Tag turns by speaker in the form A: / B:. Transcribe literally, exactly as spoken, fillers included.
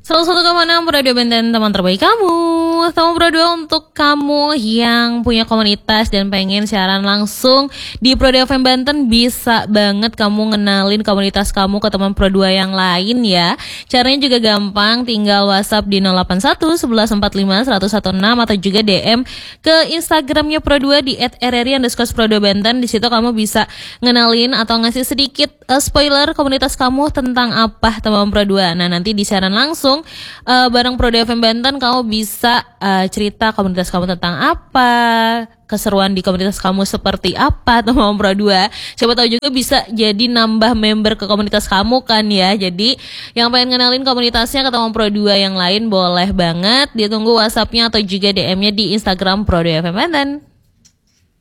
A: seratus satu koma enam Radio Banten, teman terbaik kamu. Teman Pro dua untuk kamu yang punya komunitas dan pengen siaran langsung di Pro dua F M Banten, bisa banget kamu ngenalin komunitas kamu ke teman Pro dua yang lain ya. Caranya juga gampang, tinggal WhatsApp di nol delapan satu sebelas empat lima seratus enam belas atau juga D M ke Instagramnya Pro dua di et r r i underscore pro dua banten. Di situ kamu bisa ngenalin atau ngasih sedikit uh, spoiler komunitas kamu tentang apa teman Pro dua. Nah, nanti di siaran langsung uh, bareng Pro dua F M Banten kamu bisa uh, cerita komunitas kamu tentang apa, keseruan di komunitas kamu seperti apa teman Pro dua. Siapa tahu juga bisa jadi nambah member ke komunitas kamu kan ya. Jadi yang pengen kenalin komunitasnya ke teman Pro dua yang lain boleh banget ditunggu WhatsAppnya atau juga D M-nya di Instagram Pro dua F M Banten.